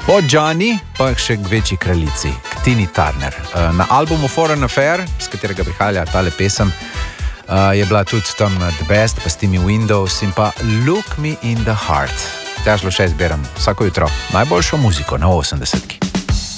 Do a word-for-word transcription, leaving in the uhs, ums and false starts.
Po Johnny, pa še k večji kraljici, k Tini Turner. Na albumu Foreign Affair, s katerega prihaja tale pesem, je bila tudi tam The Best, pa Steamy Windows in pa Look Me in the Heart. Tja šlo še izberam vsako jutro najboljšo muziko na osemdesetki.